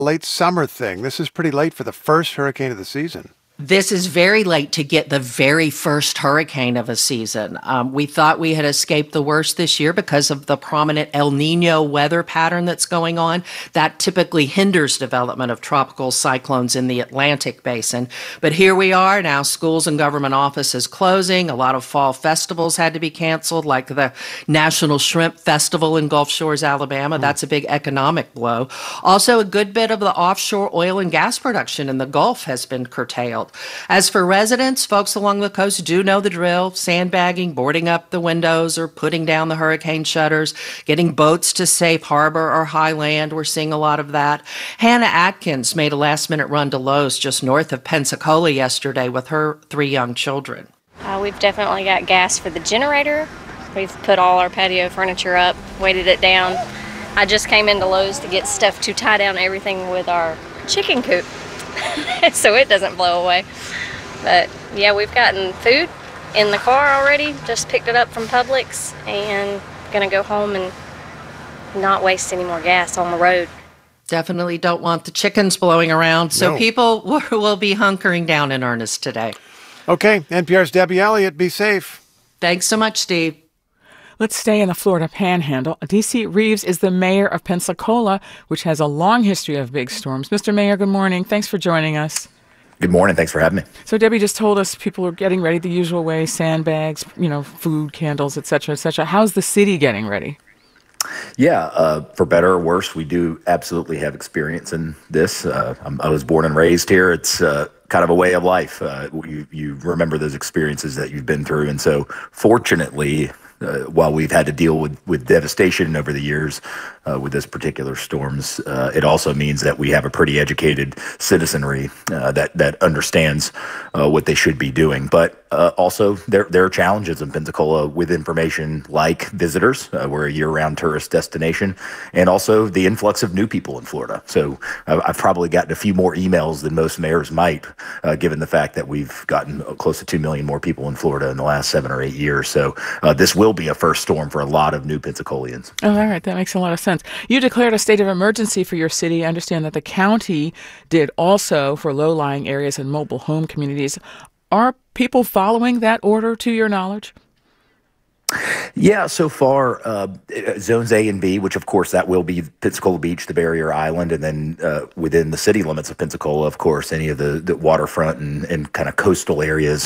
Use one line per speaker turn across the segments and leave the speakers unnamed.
late summer thing. This is pretty late for the first hurricane of the season.
This is very late to get the very first hurricane of a season. We thought we had escaped the worst this year because of the prominent El Nino weather pattern that's going on. That typically hinders development of tropical cyclones in the Atlantic basin. But here we are now, schools and government offices closing. A lot of fall festivals had to be canceled, like the National Shrimp Festival in Gulf Shores, Alabama. That's a big economic blow. Also, a good bit of the offshore oil and gas production in the Gulf has been curtailed. As for residents, folks along the coast do know the drill: sandbagging, boarding up the windows, or putting down the hurricane shutters, getting boats to safe harbor or high land. We're seeing a lot of that. Hannah Atkins made a last-minute run to Lowe's just north of Pensacola yesterday with her 3 young children.
We've definitely got gas for the generator. We've put all our patio furniture up, weighted it down. I just came into Lowe's to get stuff to tie down everything with our chicken coop so it doesn't blow away. But yeah, we've gotten food in the car already, just picked it up from Publix, and gonna go home and not waste any more gas on the road.
Definitely don't want the chickens blowing around, so
No.
people will be hunkering down in earnest today.
Okay, NPR's Debbie Elliott. Be safe.
Thanks so much, Steve.
Let's stay in the Florida Panhandle. D.C. Reeves is the mayor of Pensacola, which has a long history of big storms. Mr. Mayor, good morning. Thanks for joining us.
Good morning. Thanks for having me.
So Debbie just told us people are getting ready the usual way: sandbags, food, candles, et cetera, et cetera. How's the city getting ready?
Yeah, for better or worse, we do absolutely have experience in this. I was born and raised here. It's kind of a way of life. You remember those experiences that you've been through. And so fortunately, while we've had to deal with devastation over the years with this particular storms, it also means that we have a pretty educated citizenry that understands what they should be doing. But also, there are challenges in Pensacola with information like visitors. We're a year-round tourist destination, and also the influx of new people in Florida. So I've probably gotten a few more emails than most mayors might, given the fact that we've gotten close to 2 million more people in Florida in the last 7 or 8 years. So this will be a first storm for a lot of new Pensacolians.
Oh, all right. That makes a lot of sense. You declared a state of emergency for your city. I understand that the county did also for low-lying areas and mobile home communities. Are people following that order, to your knowledge?
Yeah, so far, zones A and B, which of course that will be Pensacola Beach, the Barrier Island, and then within the city limits of Pensacola, of course, any of the waterfront and kind of coastal areas,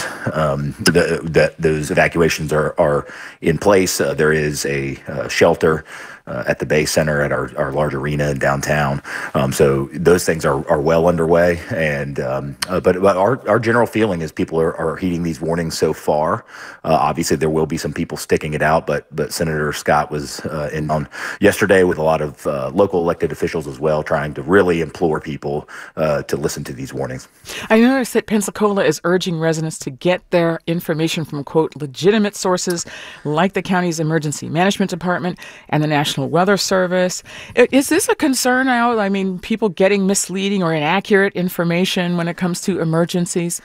that those evacuations are in place. There is a shelter at the Bay Center at our large arena in downtown. So those things are well underway. And but our general feeling is people are heeding these warnings so far. Obviously, there will be some people sticking it out, but Senator Scott was in on yesterday with a lot of local elected officials as well, trying to really implore people to listen to these warnings.
I noticed that Pensacola is urging residents to get their information from, quote, legitimate sources like the county's emergency management department and the National Weather Service. Is this a concern now? I mean, people getting misleading or inaccurate information when it comes to emergencies?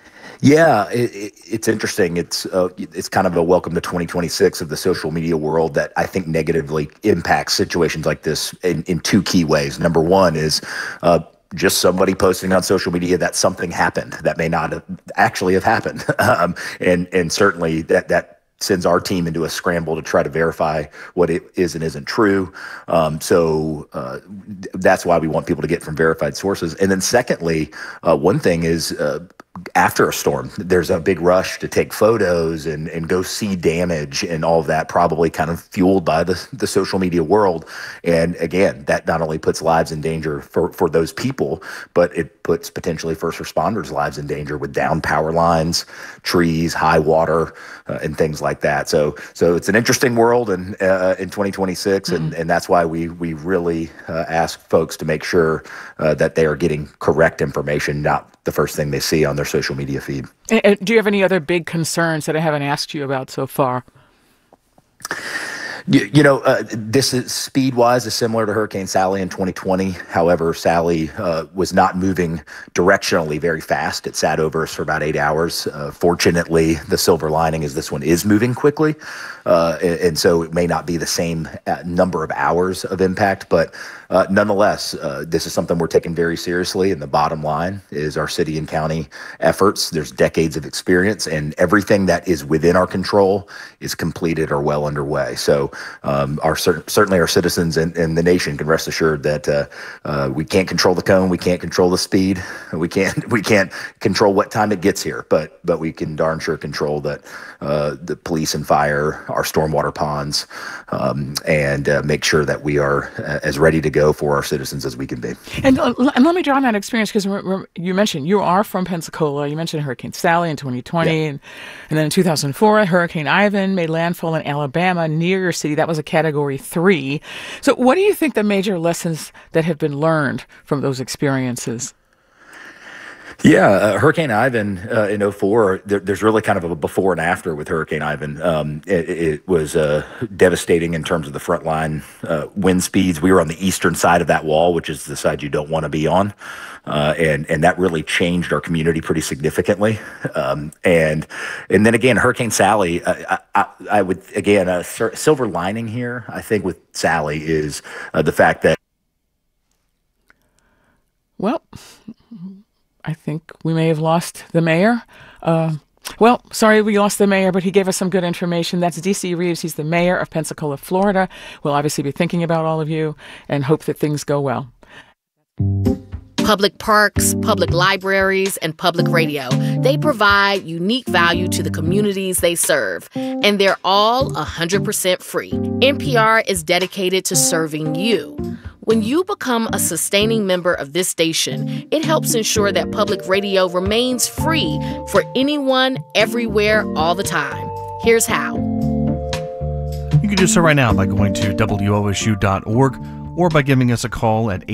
Yeah, it's interesting. It's kind of a welcome to 2026 of the social media world that I think negatively impacts situations like this in 2 key ways. Number one is just somebody posting on social media that something happened that may not actually have happened, and certainly that sends our team into a scramble to try to verify what it is and isn't true. So that's why we want people to get from verified sources. And then secondly, one thing is after a storm, there's a big rush to take photos and go see damage and all of that, probably kind of fueled by the social media world. And again, that not only puts lives in danger for those people, but it puts potentially first responders' lives in danger with down power lines, trees, high water, and things like that. So it's an interesting world in 2026, and that's why we really ask folks to make sure that they are getting correct information, not the first thing they see on their social media feed.
And do you have any other big concerns that I haven't asked you about so far?
This is speed-wise is similar to Hurricane Sally in 2020. However, Sally was not moving directionally very fast. It sat over us for about 8 hours. Fortunately, the silver lining is this one is moving quickly, and so it may not be the same number of hours of impact, but Nonetheless, this is something we're taking very seriously, and the bottom line is our city and county efforts. There's decades of experience, and everything that is within our control is completed or well underway. So certainly our citizens and the nation can rest assured that we can't control the cone, we can't control the speed, we can't control what time it gets here, but we can darn sure control that the police and fire, our stormwater ponds, and make sure that we are as ready to go for our citizens as we can be.
And let me draw on that experience, because you mentioned you are from Pensacola. You mentioned Hurricane Sally in 2020,
Yeah.
and then in 2004, Hurricane Ivan made landfall in Alabama near your city. That was a Category 3. So what do you think the major lessons that have been learned from those experiences?
Yeah, Hurricane Ivan in '04, there's really kind of a before and after with Hurricane Ivan. It was devastating in terms of the front line wind speeds. We were on the eastern side of that wall, which is the side you don't want to be on. And that really changed our community pretty significantly. And then again, Hurricane Sally, I would, again, a silver lining here, I think, with Sally is the fact that.
Well, I think we may have lost the mayor. Well, sorry we lost the mayor, but he gave us some good information. That's D.C. Reeves. He's the mayor of Pensacola, Florida. We'll obviously be thinking about all of you and hope that things go well.
Public parks, public libraries, and public radio. They provide unique value to the communities they serve, and they're all 100% free. NPR is dedicated to serving you. When you become a sustaining member of this station, it helps ensure that public radio remains free for anyone, everywhere, all the time. Here's how.
You can do so right now by going to WOSU.org or by giving us a call at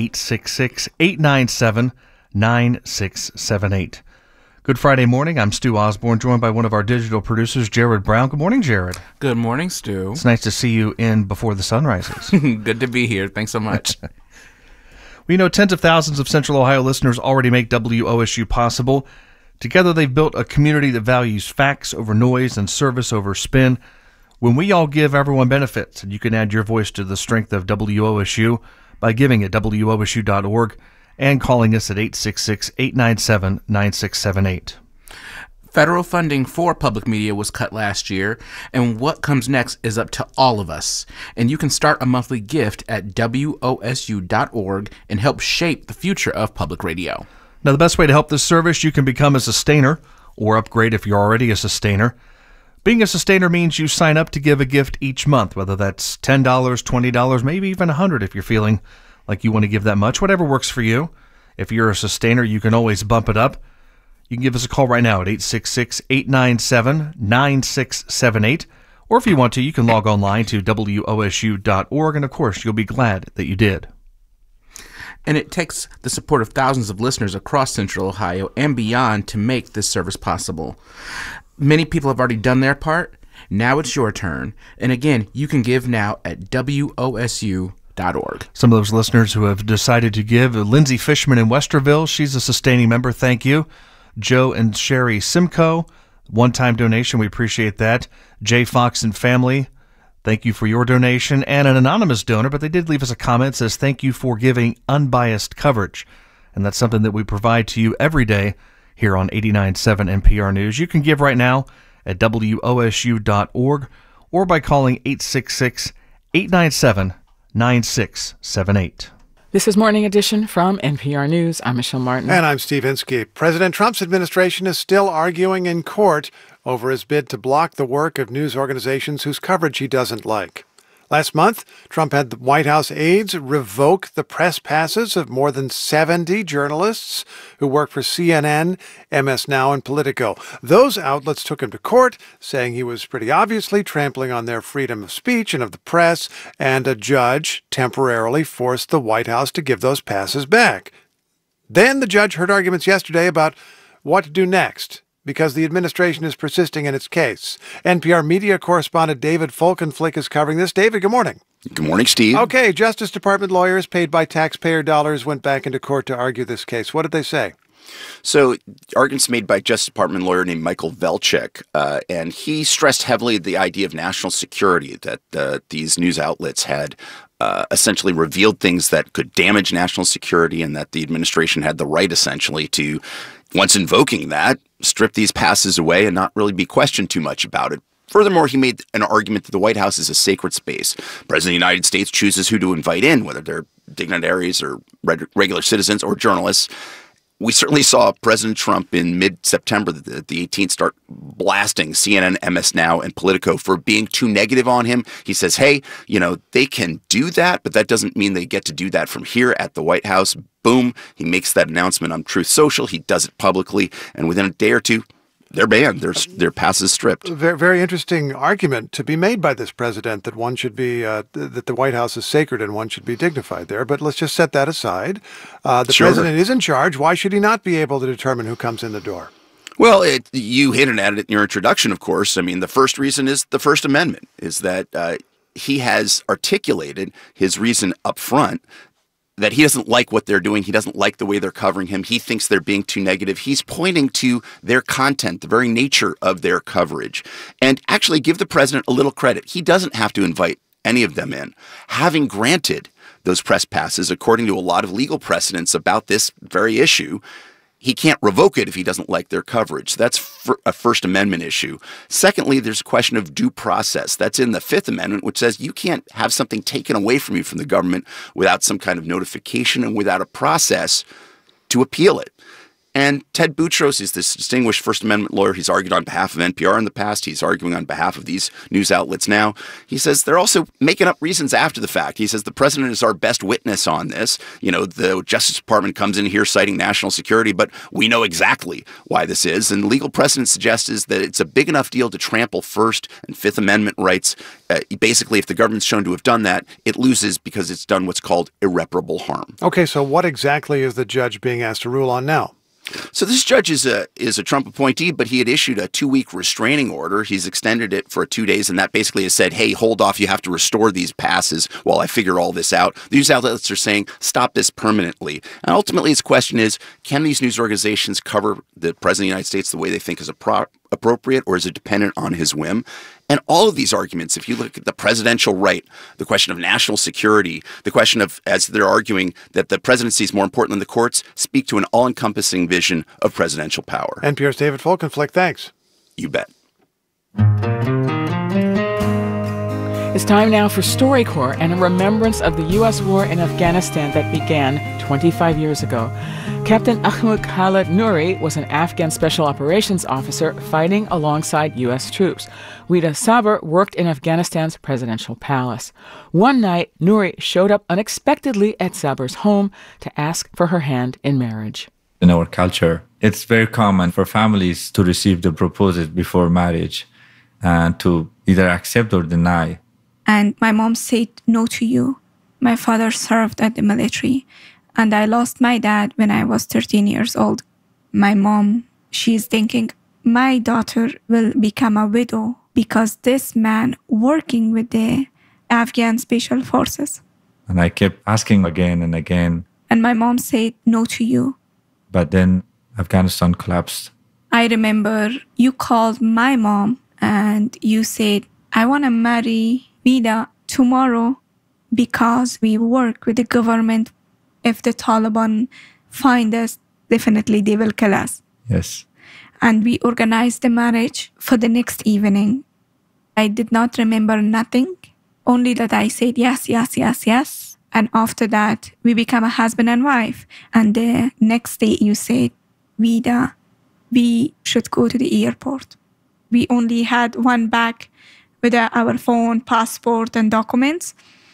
866-897-9678. Good Friday morning. I'm Stu Osborne, joined by one of our digital producers, Jared Brown. Good morning, Jared.
Good morning, Stu.
It's nice to see you in before the sun rises.
Good to be here. Thanks so much.
We know tens of thousands of Central Ohio listeners already make WOSU possible. Together, they've built a community that values facts over noise and service over spin. When we all give, everyone benefits, and you can add your voice to the strength of WOSU by giving at WOSU.org and calling us at 866-897-9678.
Federal funding for public media was cut last year, and what comes next is up to all of us. And you can start a monthly gift at WOSU.org and help shape the future of public radio.
Now, the best way to help this service, you can become a sustainer or upgrade if you're already a sustainer. Being a sustainer means you sign up to give a gift each month, whether that's $10, $20, maybe even $100 if you're feeling like you want to give that much, whatever works for you. If you're a sustainer, you can always bump it up. You can give us a call right now at 866-897-9678. Or if you want to, you can log online to WOSU.org, and of course, you'll be glad that you did.
And it takes the support of thousands of listeners across Central Ohio and beyond to make this service possible. Many people have already done their part. Now it's your turn. And again, you can give now at WOSU.org.
Some of those listeners who have decided to give, Lindsay Fishman in Westerville, she's a sustaining member, thank you. Joe and Sherry Simcoe, one-time donation, we appreciate that. Jay Fox and family, thank you for your donation. And an anonymous donor, but they did leave us a comment that says, thank you for giving unbiased coverage. And that's something that we provide to you every day here on 89.7 NPR News. You can give right now at WOSU.org or by calling 866-897-9678.
This is Morning Edition from NPR News. I'm Michelle Martin.
And I'm Steve Inskeep. President Trump's administration is still arguing in court over his bid to block the work of news organizations whose coverage he doesn't like. Last month, Trump had the White House aides revoke the press passes of more than 70 journalists who work for CNN, MS Now, and Politico. Those outlets took him to court, saying he was pretty obviously trampling on their freedom of speech and of the press, and a judge temporarily forced the White House to give those passes back. Then the judge heard arguments yesterday about what to do next, because the administration is persisting in its case. NPR media correspondent David Folkenflik is covering this. David, good morning.
Good morning, Steve.
Okay, Justice Department lawyers paid by taxpayer dollars went back into court to argue this case. What did they say?
So, arguments made by Justice Department lawyer named Michael Velchek, and he stressed heavily the idea of national security, that these news outlets had essentially revealed things that could damage national security, and that the administration had the right, essentially, to, once invoking that, strip these passes away and not really be questioned too much about it. Furthermore, he made an argument that the White House is a sacred space. The President of the United States chooses who to invite in, whether they're dignitaries or regular citizens or journalists. We certainly saw President Trump in mid-September, the 18th, start blasting CNN, MS Now, and Politico for being too negative on him. He says, hey, they can do that, but that doesn't mean they get to do that from here at the White House. Boom. He makes that announcement on Truth Social. He does it publicly. And within a day or two, they're banned. Their passes stripped.
Very, very interesting argument to be made by this president that one should be that the White House is sacred and one should be dignified there. But let's just set that aside. The president is in charge. Why should he not be able to determine who comes in the door?
Well, you hinted at it in your introduction, of course. I mean, the first reason is the First Amendment, is that he has articulated his reason up front that he doesn't like what they're doing. He doesn't like the way they're covering him. He thinks they're being too negative. He's pointing to their content, the very nature of their coverage. And actually give the president a little credit. He doesn't have to invite any of them in. Having granted those press passes, according to a lot of legal precedents about this very issue, he can't revoke it if he doesn't like their coverage. That's a First Amendment issue. Secondly, there's a question of due process. That's in the Fifth Amendment, which says you can't have something taken away from you from the government without some kind of notification and without a process to appeal it. And Ted Boutros is this distinguished First Amendment lawyer. He's argued on behalf of NPR in the past. He's arguing on behalf of these news outlets now. He says they're also making up reasons after the fact. He says the president is our best witness on this. The Justice Department comes in here citing national security, but we know exactly why this is. And legal precedent suggests is that it's a big enough deal to trample First and Fifth Amendment rights. Basically, if the government's shown to have done that, it loses because it's done what's called irreparable harm.
Okay, so what exactly is the judge being asked to rule on now?
So this judge is a Trump appointee, but he had issued a 2-week restraining order. He's extended it for 2 days, and that basically has said, hey, hold off. You have to restore these passes while I figure all this out. The news outlets are saying, stop this permanently. And ultimately, his question is, can these news organizations cover the President of the United States the way they think is appropriate, or is it dependent on his whim? And all of these arguments, if you look at the presidential right, the question of national security, the question of, as they're arguing, that the presidency is more important than the courts, speak to an all-encompassing vision of presidential power.
NPR's David Folkenflik, thanks.
You bet.
It's time now for StoryCorps and a remembrance of the U.S. war in Afghanistan that began 25 years ago. Captain Ahmed Khalid Nouri was an Afghan Special Operations Officer fighting alongside U.S. troops. Wida Sabr worked in Afghanistan's presidential palace. One night, Nouri showed up unexpectedly at Sabr's home to ask for her hand in marriage.
In our culture, it's very common for families to receive the proposal before marriage and to either accept or deny.
And my mom said no to you. My father served at the military, and I lost my dad when I was 13 years old. My mom, she's thinking, my daughter will become a widow because this man working with the Afghan Special Forces.
And I kept asking again and again.
And my mom said no to you.
But then Afghanistan collapsed.
I remember you called my mom and you said, I want to marry Wida tomorrow because we work with the government. If the Taliban find us, definitely they will kill us.
Yes.
And we organized the marriage for the next evening. I did not remember nothing, only that I said yes, yes, yes, yes. And after that, we become a husband and wife. And the next day you said, Wida, we should go to the airport. We only had one bag with our phone, passport, and documents.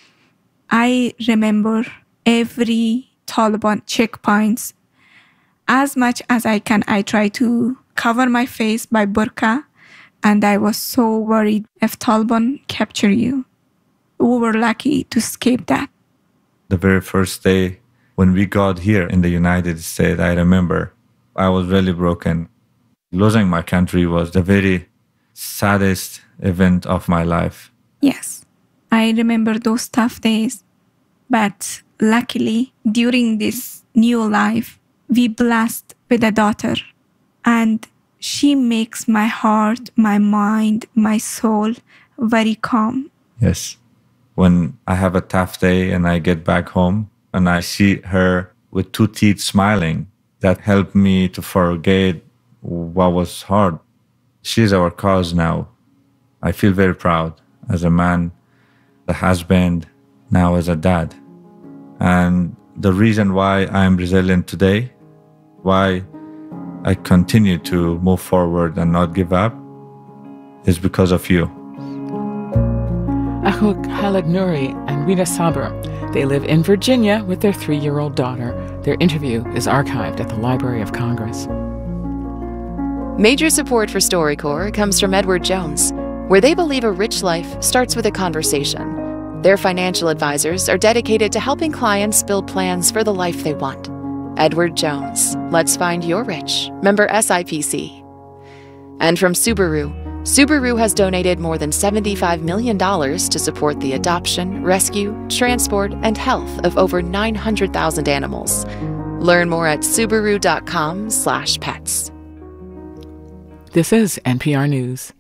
I remember every Taliban checkpoints. As much as I can, I try to cover my face by burqa, and I was so worried if Taliban capture you. We were lucky to escape that.
The very first day when we got here in the United States, I remember I was really broken. Losing my country was the very saddest event of my life.
Yes, I remember those tough days. But luckily, during this new life, we blessed with a daughter, and she makes my heart, my mind, my soul very calm.
Yes. When I have a tough day and I get back home and I see her with 2 teeth smiling, that helped me to forget what was hard. She's our cause now. I feel very proud as a man, a husband, now as a dad. And the reason why I am resilient today, why I continue to move forward and not give up, is because of you.
Ahuk Khaled Nouri and Rita Saber. They live in Virginia with their 3-year-old daughter. Their interview is archived at the Library of Congress.
Major support for StoryCorps comes from Edward Jones, where they believe a rich life starts with a conversation. Their financial advisors are dedicated to helping clients build plans for the life they want. Edward Jones, let's find your rich. Member SIPC. And from Subaru. Subaru has donated more than $75 million to support the adoption, rescue, transport, and health of over 900,000 animals. Learn more at Subaru.com/pets.
This is NPR News.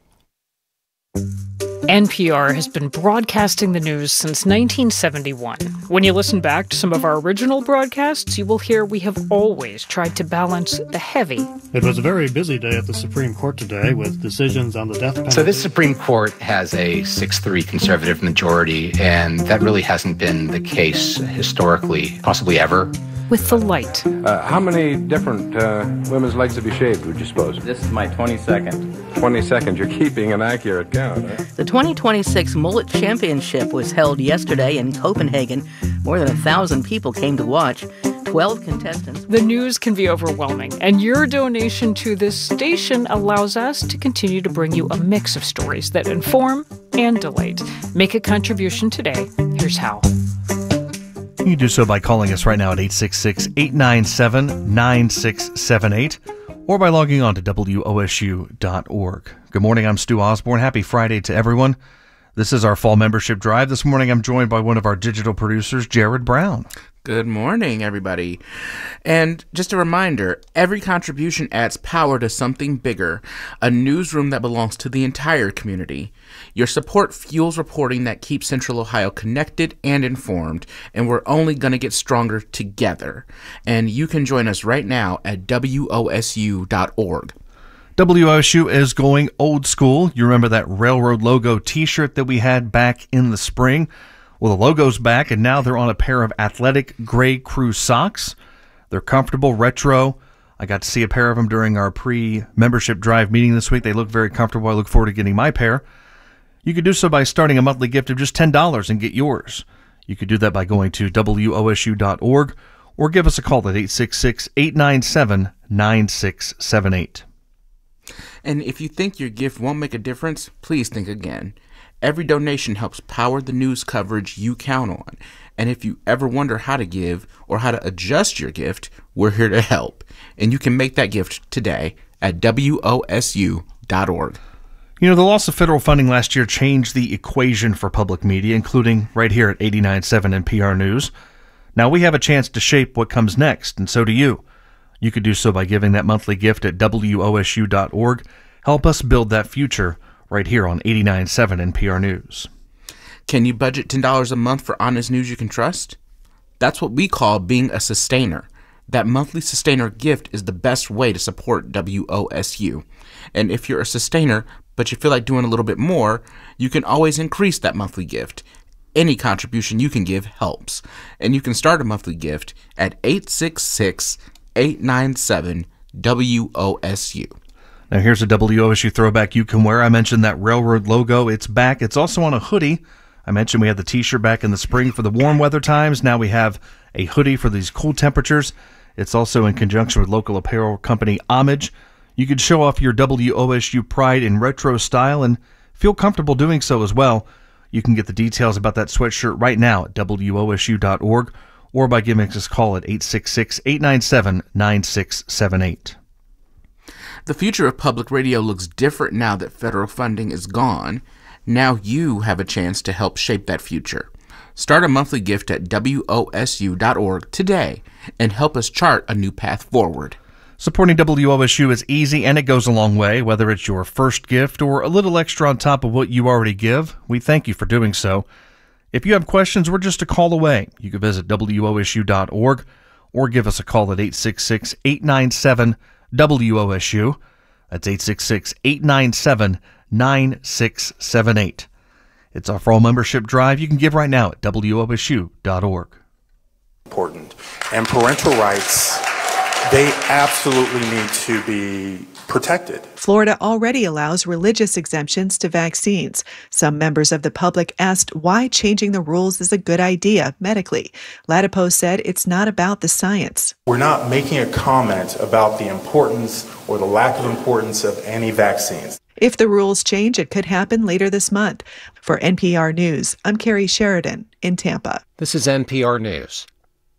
NPR has been broadcasting the news since 1971. When you listen back to some of our original broadcasts, you will hear we have always tried to balance the heavy.
It was a very busy day at the Supreme Court today with decisions on the death penalty.
So this Supreme Court has a 6-3 conservative majority, and that really hasn't been the case historically, possibly ever.
With the light.
How many different women's legs have you shaved, would you suppose?
This is my 22nd.
22nd. You're keeping an accurate count, huh?
The 2026 Mullet Championship was held yesterday in Copenhagen. More than 1,000 people came to watch. 12 contestants.
The news can be overwhelming, and your donation to this station allows us to continue to bring you a mix of stories that inform and delight. Make a contribution today. Here's how.
You can do so by calling us right now at 866-897-9678 or by logging on to WOSU.org. Good morning, I'm Stu Osborne. Happy Friday to everyone. This is our fall membership drive. This morning I'm joined by one of our digital producers, Jared Brown.
Good morning, everybody. And just a reminder, every contribution adds power to something bigger, a newsroom that belongs to the entire community. Your support fuels reporting that keeps Central Ohio connected and informed, and we're only going to get stronger together. And you can join us right now at WOSU.org.
WOSU is going old school. You remember that railroad logo t-shirt that we had back in the spring? Well, the logo's back, and now they're on a pair of athletic gray crew socks. They're comfortable, retro. I got to see a pair of them during our pre-membership drive meeting this week. They look very comfortable. I look forward to getting my pair. You could do so by starting a monthly gift of just $10 and get yours. You could do that by going to WOSU.org or give us a call at 866-897-9678.
And if you think your gift won't make a difference, please think again. Every donation helps power the news coverage you count on. And if you ever wonder how to give or how to adjust your gift, we're here to help. And you can make that gift today at WOSU.org.
You know, the loss of federal funding last year changed the equation for public media, including right here at 89.7 NPR News. Now we have a chance to shape what comes next, and so do you. You could do so by giving that monthly gift at WOSU.org. Help us build that future right here on 89.7 NPR News.
Can you budget $10 a month for honest news you can trust? That's what we call being a sustainer. That monthly sustainer gift is the best way to support WOSU. And if you're a sustainer, but you feel like doing a little bit more, you can always increase that monthly gift. Any contribution you can give helps. And you can start a monthly gift at 866-897-WOSU.
Now here's a WOSU throwback you can wear. I mentioned that railroad logo. It's back. It's also on a hoodie. I mentioned we had the t-shirt back in the spring for the warm weather times. Now we have a hoodie for these cool temperatures. It's also in conjunction with local apparel company Homage. You could show off your WOSU pride in retro style and feel comfortable doing so as well. You can get the details about that sweatshirt right now at WOSU.org or by giving us a call at 866-897-9678.
The future of public radio looks different now that federal funding is gone. Now you have a chance to help shape that future. Start a monthly gift at WOSU.org today, and help us chart a new path forward.
Supporting WOSU is easy and it goes a long way, whether it's your first gift or a little extra on top of what you already give. We thank you for doing so. If you have questions, we're just a call away. You can visit WOSU.org or give us a call at 866-897-WOSU. That's 866-897-9678. It's our fall membership drive. You can give right now at WOSU.org.
Important. And parental rights, they absolutely need to be protected.
Florida already allows religious exemptions to vaccines. Some members of the public asked why changing the rules is a good idea medically. Latipo said it's not about the science.
We're not making a comment about the importance or the lack of importance of any vaccines.
If the rules change, it could happen later this month. For NPR News, I'm Carrie Sheridan in Tampa.
This is NPR News.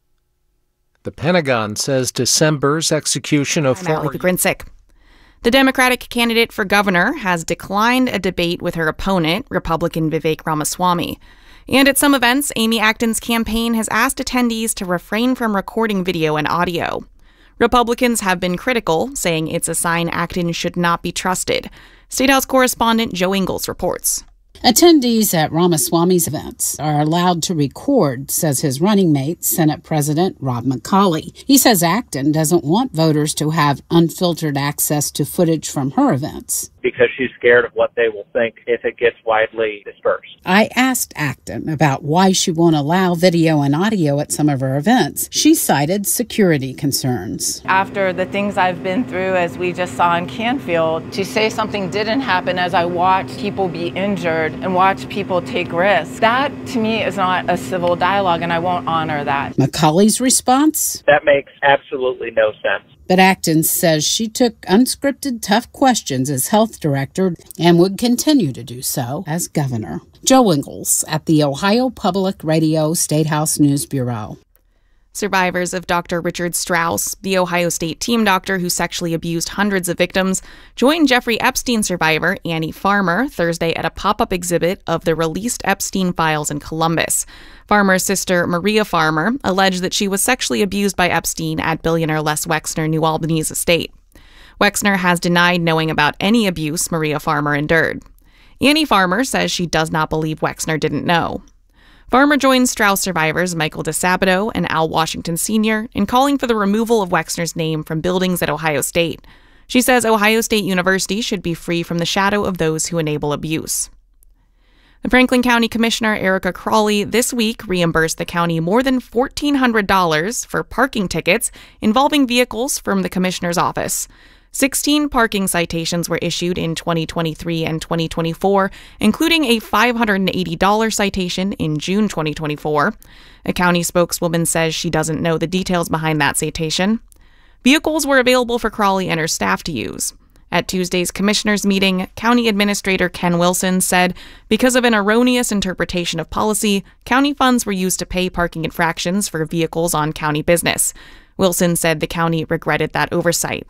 The Pentagon says December's execution of former...
Grinsick. The Democratic candidate for governor has declined a debate with her opponent, Republican Vivek Ramaswamy. And at some events, Amy Acton's campaign has asked attendees to refrain from recording video and audio. Republicans have been critical, saying it's a sign Acton should not be trusted. State House correspondent Joe Ingles reports.
Attendees at Ramaswamy's events are allowed to record, says his running mate, Senate President Rob McCauley. He says Acton doesn't want voters to have unfiltered access to footage from her events.
Because she's scared of what they will think if it gets widely dispersed.
I asked Acton about why she won't allow video and audio at some of her events. She cited security concerns.
After the things I've been through, as we just saw in Canfield, to say something didn't happen as I watched people be injured and watch people take risks, that to me is not a civil dialogue, and I won't honor that.
McCauley's response?
That makes absolutely no sense.
But Acton says she took unscripted, tough questions as health director and would continue to do so as governor. Joe Ingles at the Ohio Public Radio State House News Bureau.
Survivors of Dr. Richard Strauss, the Ohio State team doctor who sexually abused hundreds of victims, joined Jeffrey Epstein survivor Annie Farmer Thursday at a pop-up exhibit of the released Epstein files in Columbus. Farmer's sister, Maria Farmer, alleged that she was sexually abused by Epstein at billionaire Les Wexner New Albany's estate. Wexner has denied knowing about any abuse Maria Farmer endured. Annie Farmer says she does not believe Wexner didn't know. Farmer joins Strauss survivors Michael DeSabato and Al Washington Sr. in calling for the removal of Wexner's name from buildings at Ohio State. She says Ohio State University should be free from the shadow of those who enable abuse. The Franklin County Commissioner Erica Crawley this week reimbursed the county more than $1,400 for parking tickets involving vehicles from the commissioner's office. 16 parking citations were issued in 2023 and 2024, including a $580 citation in June 2024. A county spokeswoman says she doesn't know the details behind that citation. Vehicles were available for Crawley and her staff to use. At Tuesday's commissioners' meeting, County Administrator Ken Wilson said because of an erroneous interpretation of policy, county funds were used to pay parking infractions for vehicles on county business. Wilson said the county regretted that oversight.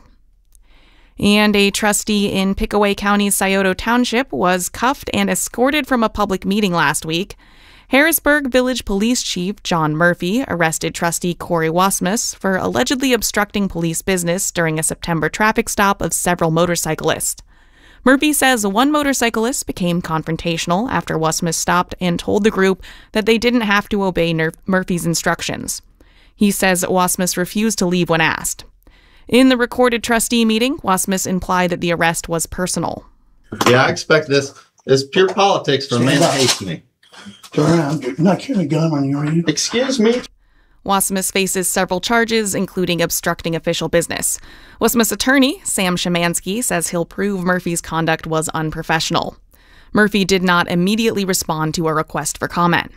And a trustee in Pickaway County's Scioto Township was cuffed and escorted from a public meeting last week. Harrisburg Village Police Chief John Murphy arrested trustee Corey Wasmus for allegedly obstructing police business during a September traffic stop of several motorcyclists. Murphy says one motorcyclist became confrontational after Wasmus stopped and told the group that they didn't have to obey Murphy's instructions. He says Wasmus refused to leave when asked. In the recorded trustee meeting, Wasmus implied that the arrest was personal.
Yeah, I expect this. It's pure politics for a man that hates me.
Turn around. You're not carrying a gun on you, are you?
Excuse me?
Wasmus faces several charges, including obstructing official business. Wasmus' attorney, Sam Szymanski, says he'll prove Murphy's conduct was unprofessional. Murphy did not immediately respond to a request for comment.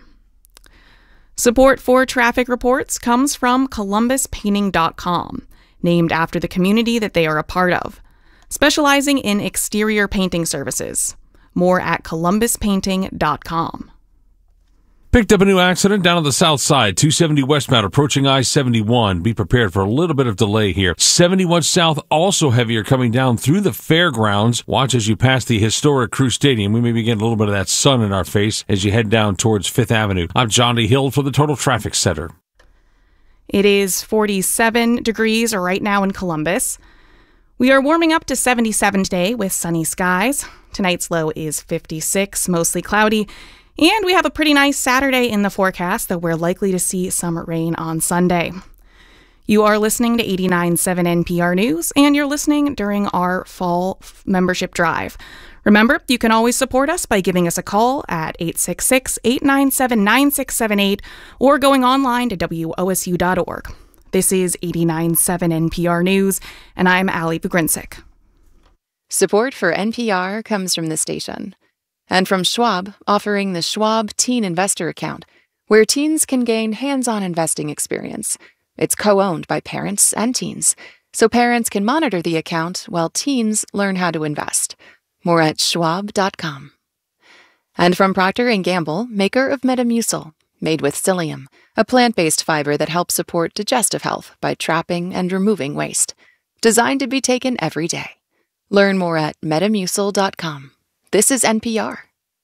Support for traffic reports comes from ColumbusPainting.com. Named after the community that they are a part of, specializing in exterior painting services. More at columbuspainting.com.
Picked up a new accident down on the south side, 270 westbound approaching I-71. Be prepared for a little bit of delay here. 71 south also heavier coming down through the fairgrounds. Watch as you pass the historic Crew Stadium. We may be getting a little bit of that sun in our face as you head down towards 5th Avenue. I'm Johnny Hill for the Total Traffic Center.
It is 47 degrees right now in Columbus. We are warming up to 77 today with sunny skies. Tonight's low is 56, mostly cloudy. And we have a pretty nice Saturday in the forecast, though we're likely to see some rain on Sunday. You are listening to 89.7 NPR News, and you're listening during our fall membership drive. Remember, you can always support us by giving us a call at 866-897-9678 or going online to WOSU.org. This is 89.7 NPR News, and I'm Allie Pogrinsic.
Support for NPR comes from the station and from Schwab, offering the Schwab Teen Investor Account, where teens can gain hands-on investing experience. It's co-owned by parents and teens, so parents can monitor the account while teens learn how to invest. More at schwab.com. And from Procter & Gamble, maker of Metamucil, made with psyllium, a plant-based fiber that helps support digestive health by trapping and removing waste. Designed to be taken every day. Learn more at metamucil.com. This is NPR.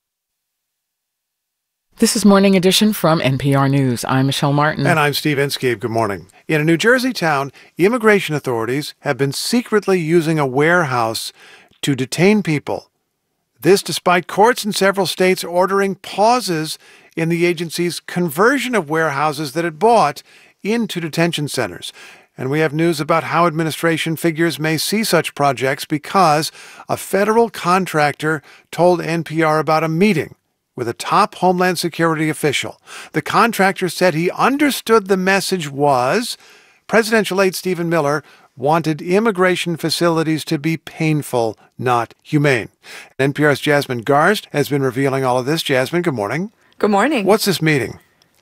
This is Morning Edition from NPR News. I'm Michelle Martin.
And I'm Steve Inskeep. Good morning. In a New Jersey town, immigration authorities have been secretly using a warehouse to detain people. This despite courts in several states ordering pauses in the agency's conversion of warehouses that it bought into detention centers. And we have news about how administration figures may see such projects because a federal contractor told NPR about a meeting with a top Homeland Security official. The contractor said he understood the message was presidential aide Stephen Miller wanted immigration facilities to be painful, not humane. NPR's Jasmine Garsd has been revealing all of this. Jasmine, good morning.
Good morning.
What's this meeting?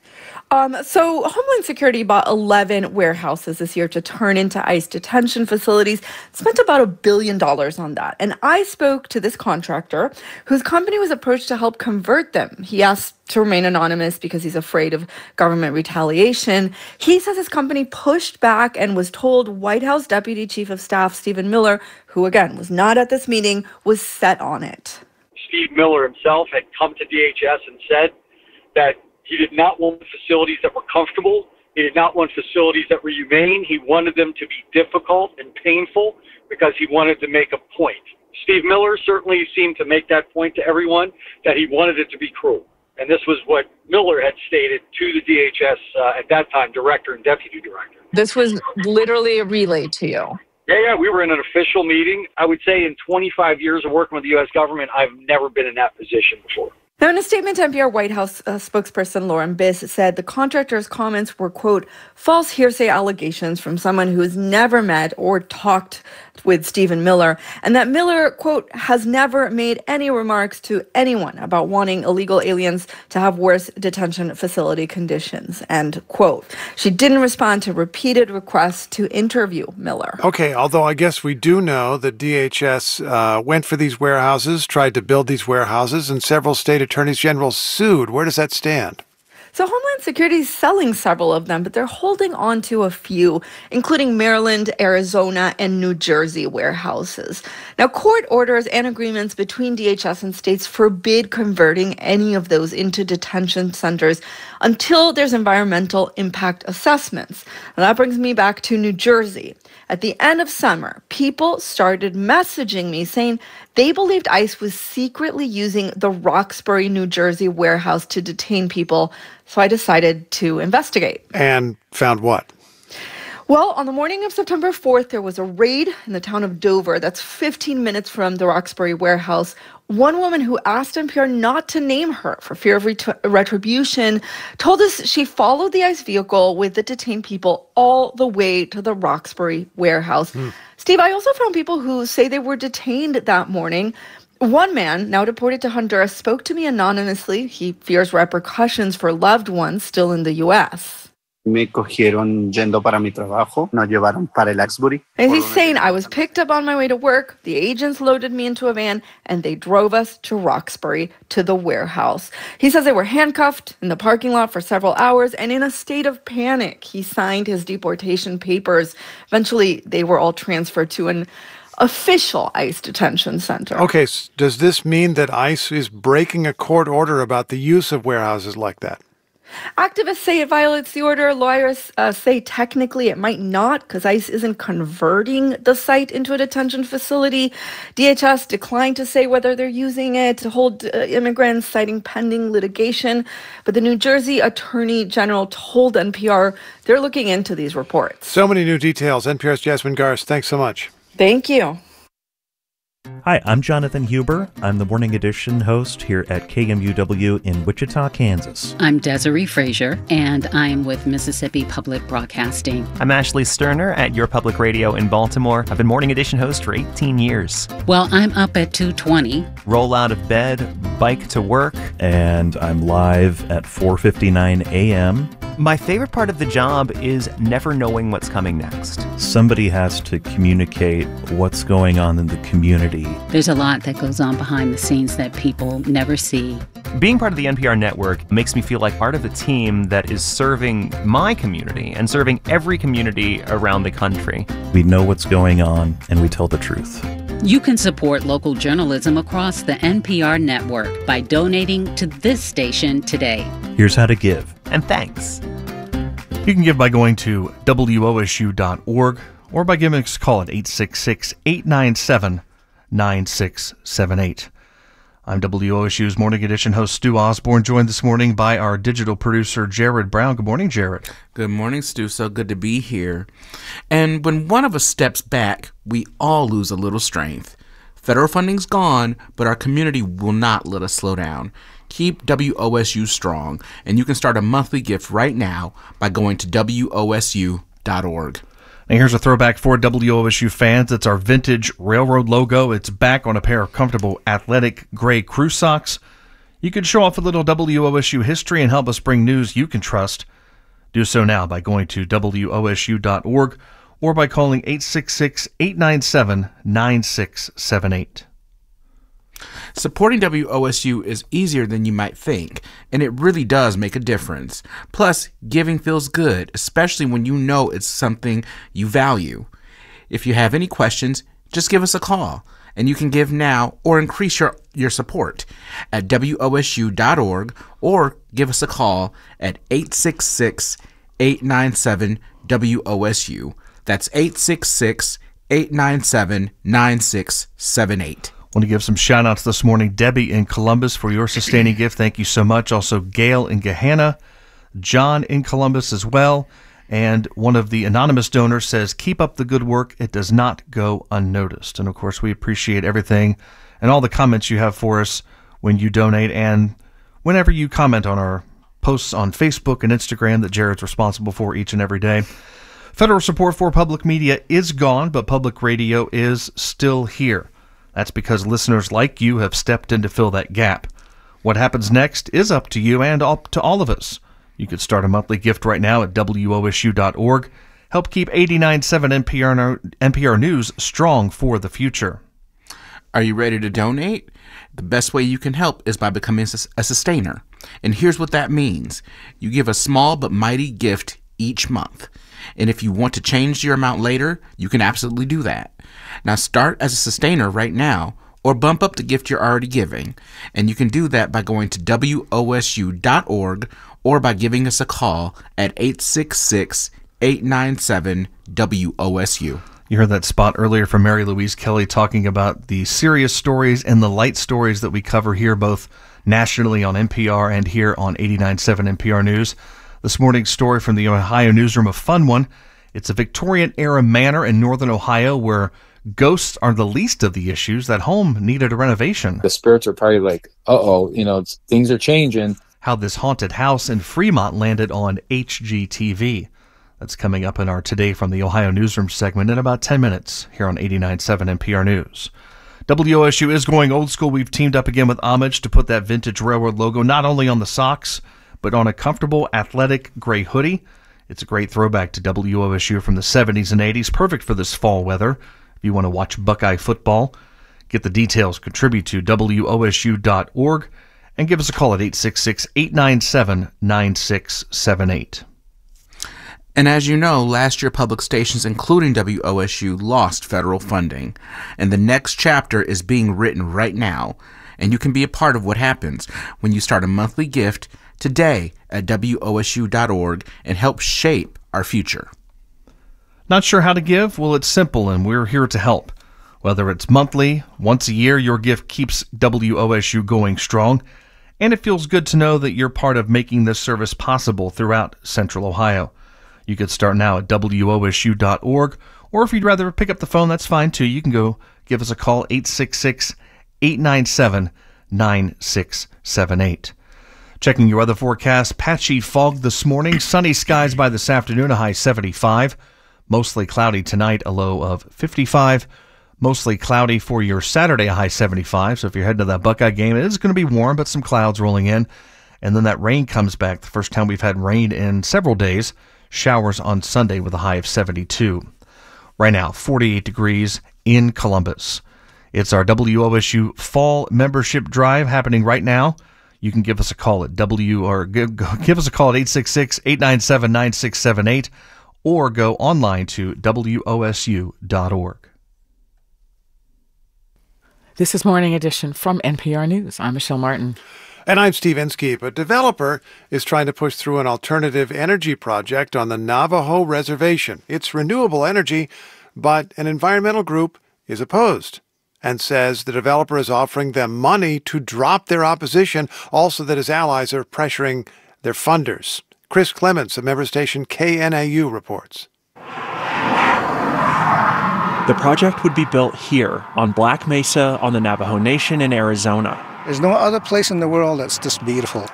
So Homeland Security bought 11 warehouses this year to turn into ICE detention facilities, spent about $1 billion on that. And I spoke to this contractor whose company was approached to help convert them. He asked to remain anonymous because he's afraid of government retaliation. He says his company pushed back and was told White House Deputy Chief of Staff Stephen Miller, who again was not at this meeting, was set on it.
Steve Miller himself had come to DHS and said that he did not want facilities that were comfortable. He did not want facilities that were humane. He wanted them to be difficult and painful because he wanted to make a point. Steve Miller certainly seemed to make that point to everyone that he wanted it to be cruel. And this was what Miller had stated to the DHS at that time, director and deputy director.
This was literally relayed to you.
Yeah, we were in an official meeting. I would say in 25 years of working with the U.S. government, I've never been in that position before.
Now, in a statement to NPR, White House spokesperson Lauren Biss said the contractor's comments were, quote, false hearsay allegations from someone who has never met or talked with Stephen Miller, and that Miller, quote, has never made any remarks to anyone about wanting illegal aliens to have worse detention facility conditions, end quote. She didn't respond to repeated requests to interview Miller.
Okay, although I guess we do know that DHS went for these warehouses, tried to build these warehouses, and several state attorneys general sued. Where does that stand?
So Homeland Security is selling several of them, but they're holding on to a few, including Maryland, Arizona, and New Jersey warehouses. Now, court orders and agreements between DHS and states forbid converting any of those into detention centers until there's environmental impact assessments. And that brings me back to New Jersey. At the end of summer, people started messaging me saying they believed ICE was secretly using the Roxbury, New Jersey warehouse to detain people. So I decided to investigate.
And found what?
Well, on the morning of September 4th, there was a raid in the town of Dover. That's 15 minutes from the Roxbury warehouse. One woman who asked NPR not to name her for fear of retribution told us she followed the ICE vehicle with the detained people all the way to the Roxbury warehouse. Steve, I also found people who say they were detained that morning. One man, now deported to Honduras, spoke to me anonymously. He fears repercussions for loved ones still in the U.S.
Me cogieron yendo para mi trabajo, nos llevaron para el Roxbury.
And he's saying I was picked up on my way to work. The agents loaded me into a van and they drove us to Roxbury, to the warehouse. He says they were handcuffed in the parking lot for several hours and in a state of panic. He signed his deportation papers. Eventually, they were all transferred to an official ICE detention center.
Okay, does this mean that ICE is breaking a court order about the use of warehouses like that?
Activists say it violates the order. Lawyers say technically it might not because ICE isn't converting the site into a detention facility. DHS declined to say whether they're using it to hold immigrants, citing pending litigation. But the New Jersey Attorney General told NPR they're looking into these reports.
So many new details. NPR's Jasmine Garsd, thanks so much.
Thank you.
Hi, I'm Jonathan Huber. I'm the Morning Edition host here at KMUW in Wichita, Kansas.
I'm Desiree Frazier, and I'm with Mississippi Public Broadcasting.
I'm Ashley Sterner at Your Public Radio in Baltimore. I've been Morning Edition host for 18 years.
Well, I'm up at 2:20.
Roll out of bed, bike to work.
And I'm live at 4:59 a.m.
My favorite part of the job is never knowing what's coming next.
Somebody has to communicate what's going on in the community.
There's a lot that goes on behind the scenes that people never see.
Being part of the NPR network makes me feel like part of the team that is serving my community and serving every community around the country.
We know what's going on, and we tell the truth.
You can support local journalism across the NPR network by donating to this station today.
Here's how to give.
And thanks.
You can give by going to WOSU.org or by giving us a call at 866-897-9678. I'm WOSU's Morning Edition host Stu Osborne, joined this morning by our digital producer Jared Brown. Good morning, Jared.
Good morning, Stu. So good to be here. And when one of us steps back, we all lose a little strength. Federal funding's gone, but our community will not let us slow down. Keep WOSU strong, and you can start a monthly gift right now by going to WOSU.org.
Now here's a throwback for WOSU fans. It's our vintage railroad logo. It's back on a pair of comfortable athletic gray crew socks. You can show off a little WOSU history and help us bring news you can trust. Do so now by going to WOSU.org or by calling 866-897-9678.
Supporting WOSU is easier than you might think, and it really does make a difference. Plus, giving feels good, especially when you know it's something you value. If you have any questions, just give us a call, and you can give now or increase your support at WOSU.org or give us a call at 866-897-WOSU. That's 866-897-9678.
Want to give some shout-outs this morning. Debbie in Columbus for your sustaining gift. Thank you so much. Also, Gail in Gahanna, John in Columbus as well. And one of the anonymous donors says, keep up the good work. It does not go unnoticed. And, of course, we appreciate everything and all the comments you have for us when you donate and whenever you comment on our posts on Facebook and Instagram that Jared's responsible for each and every day. Federal support for public media is gone, but public radio is still here. That's because listeners like you have stepped in to fill that gap. What happens next is up to you and up to all of us. You could start a monthly gift right now at WOSU.org. Help keep 89.7 NPR News strong for the future.
Are you ready to donate? The best way you can help is by becoming a sustainer. And here's what that means. You give a small but mighty gift each month. And if you want to change your amount later, you can absolutely do that. Now start as a sustainer right now or bump up the gift you're already giving. And you can do that by going to WOSU.org or by giving us a call at 866-897-WOSU.
You heard that spot earlier from Mary Louise Kelly talking about the serious stories and the light stories that we cover here, both nationally on NPR and here on 89.7 NPR News. This morning's story from the Ohio newsroom, a fun one. It's a Victorian-era manor in northern Ohio where ghosts are the least of the issues. That home needed a renovation.
The spirits are probably like, things are changing.
How this haunted house in Fremont landed on HGTV. That's coming up in our Today from the Ohio Newsroom segment in about 10 minutes here on 89.7 NPR News. WOSU is going old school. We've teamed up again with Homage to put that vintage railroad logo not only on the socks, but on a comfortable athletic gray hoodie. It's a great throwback to WOSU from the 70s and 80s, perfect for this fall weather. If you want to watch Buckeye football, get the details, contribute to WOSU.org, and give us a call at 866-897-9678.
And as you know, last year public stations, including WOSU, lost federal funding. And the next chapter is being written right now. And you can be a part of what happens when you start a monthly gift today at WOSU.org and help shape our future.
Not sure how to give? Well, it's simple, and we're here to help. Whether it's monthly, once a year, your gift keeps WOSU going strong, and it feels good to know that you're part of making this service possible throughout Central Ohio. You could start now at WOSU.org, or if you'd rather pick up the phone, that's fine too. You can go give us a call, 866-897-9678. Checking your weather forecast, patchy fog this morning, sunny skies by this afternoon, a high 75. Mostly cloudy tonight, a low of 55. Mostly cloudy for your Saturday, a high 75. So if you're heading to that Buckeye game, it is going to be warm, but some clouds rolling in. And then that rain comes back. The first time we've had rain in several days. Showers on Sunday with a high of 72. Right now, 48 degrees in Columbus. It's our WOSU Fall Membership Drive happening right now. You can give us a call at give us a call at 866-897-9678 or go online to WOSU.org.
This is Morning Edition from NPR News. I'm Michelle Martin.
And I'm Steve Inskeep. A developer is trying to push through an alternative energy project on the Navajo Reservation. It's renewable energy, but an environmental group is opposed and says the developer is offering them money to drop their opposition, also that his allies are pressuring their funders. Chris Clements of member station KNAU reports.
The project would be built here on Black Mesa on the Navajo Nation in Arizona.
There's no other place in the world that's this beautiful.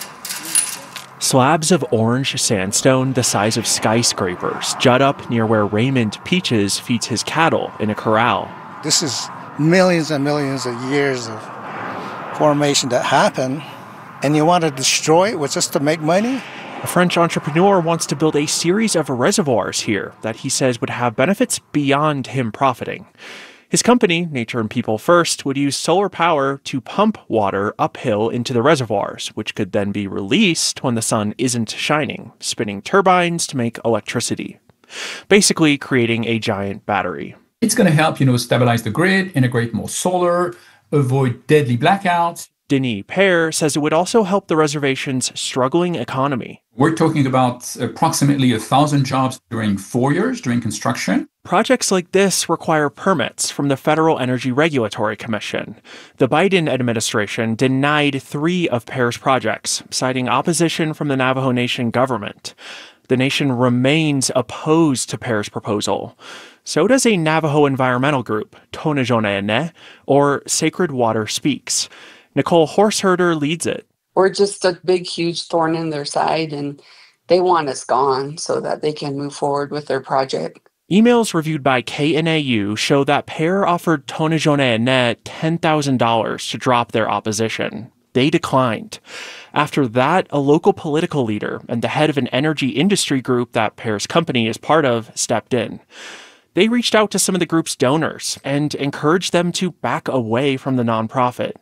Slabs of orange sandstone the size of skyscrapers jut up near where Raymond Peaches feeds his cattle in a corral.
This is millions and millions of years of formation that happened, and you want to destroy it just to make money?
A French entrepreneur wants to build a series of reservoirs here that he says would have benefits beyond him profiting. His company, Nature and People First, would use solar power to pump water uphill into the reservoirs, which could then be released when the sun isn't shining, spinning turbines to make electricity, basically creating a giant battery.
It's going to help, stabilize the grid, integrate more solar, avoid deadly blackouts.
Denis Pear says it would also help the reservation's struggling economy.
We're talking about approximately 1,000 jobs during 4 years during construction.
Projects like this require permits from the Federal Energy Regulatory Commission. The Biden administration denied 3 of Pear's projects, citing opposition from the Navajo Nation government. The nation remains opposed to Pear's proposal. So does a Navajo environmental group, Tonajonene, or Sacred Water Speaks. Nicole Horseherder leads it.
We're just a big, huge thorn in their side, and they want us gone so that they can move forward with their project.
Emails reviewed by KNAU show that Pear offered Tonajonene $10,000 to drop their opposition. They declined. After that, a local political leader and the head of an energy industry group that Pear's company is part of stepped in. They reached out to some of the group's donors and encouraged them to back away from the nonprofit.